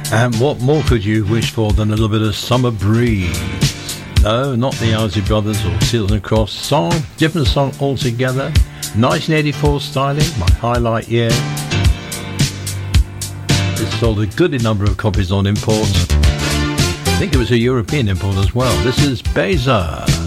And what more could you wish for than a little bit of summer breeze? No, not the Owsley Brothers or Seals and Crofts song, different song altogether. 1984 styling, my highlight year. This sold a goodly number of copies on import. I think it was a European import as well. This is Beza.